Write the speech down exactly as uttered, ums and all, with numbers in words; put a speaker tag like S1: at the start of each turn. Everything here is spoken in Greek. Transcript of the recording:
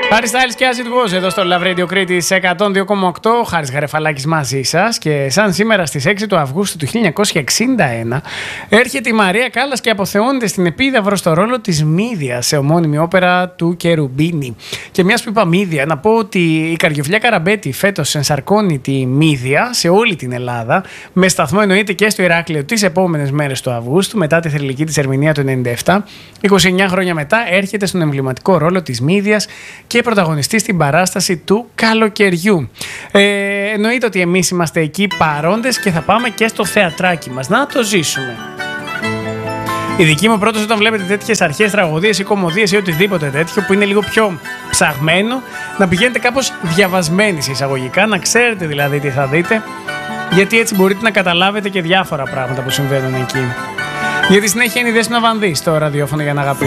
S1: Χάρης Στάιλς και As It Was εδώ στο Love Radio Κρήτης εκατόν δύο κόμμα οκτώ. Χάρης Γαρεφαλάκης μαζί σας. Και σαν σήμερα στις έξι του Αυγούστου του χίλια εννιακόσια εξήντα ένα έρχεται η Μαρία Κάλλας και αποθεώνεται στην Επίδαυρο στο ρόλο της Μύδια σε ομώνυμη όπερα του Κερουμπίνη. Και μιας που είπα Μύδια, να πω ότι η Καριοφυλιά Καραμπέτη φέτος ενσαρκώνει τη Μύδια σε όλη την Ελλάδα, με σταθμό εννοείται και στο Ηράκλειο τις επόμενες μέρες του Αυγούστου, μετά τη θρυλική της ερμηνεία του ενενήντα επτά. είκοσι εννιά χρόνια μετά έρχεται στον εμβληματικό ρόλο της Μύδιας και πρωταγωνιστή στην παράσταση του καλοκαιριού. Ε, εννοείται ότι εμείς είμαστε εκεί παρόντες και θα πάμε και στο θεατράκι μας να το ζήσουμε. Η δική μου πρόταση, όταν βλέπετε τέτοιες αρχαίες τραγωδίες ή κωμωδίες ή οτιδήποτε τέτοιο που είναι λίγο πιο ψαγμένο, να πηγαίνετε κάπως διαβασμένοι σε εισαγωγικά, να ξέρετε δηλαδή τι θα δείτε, γιατί έτσι μπορείτε να καταλάβετε και διάφορα πράγματα που συμβαίνουν εκεί. Για τη συνέχεια είναι η Δέσποινα Βανδύ στο ραδιόφωνο για να αγαπήσω.